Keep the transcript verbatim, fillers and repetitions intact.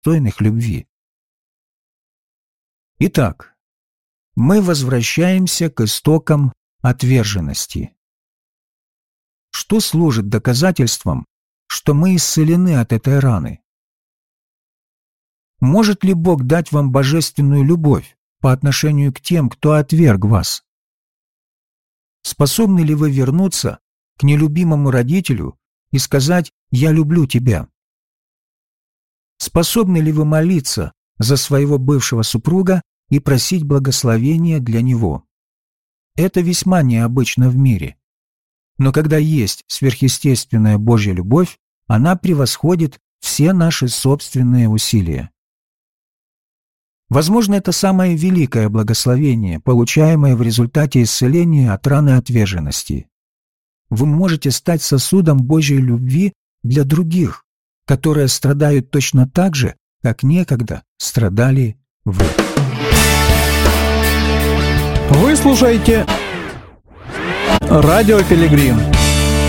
достойных любви. Итак, мы возвращаемся к истокам отверженности. Что служит доказательством, что мы исцелены от этой раны? Может ли Бог дать вам божественную любовь по отношению к тем, кто отверг вас? Способны ли вы вернуться к нелюбимому родителю и сказать «Я люблю тебя»? Способны ли вы молиться за своего бывшего супруга и просить благословения для него? Это весьма необычно в мире. Но когда есть сверхъестественная Божья любовь, она превосходит все наши собственные усилия. Возможно, это самое великое благословение, получаемое в результате исцеления от раны отверженности. Вы можете стать сосудом Божьей любви для других, которые страдают точно так же, как некогда страдали вы. Вы слушаете Радио Пилигрим.